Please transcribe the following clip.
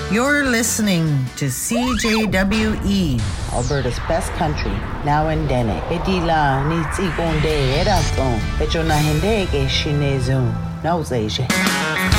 You're listening to CJWE, Alberta's best country, now in Dene. Edila ni tsikonde eraton, echona hende ke shinezun, nauzeje.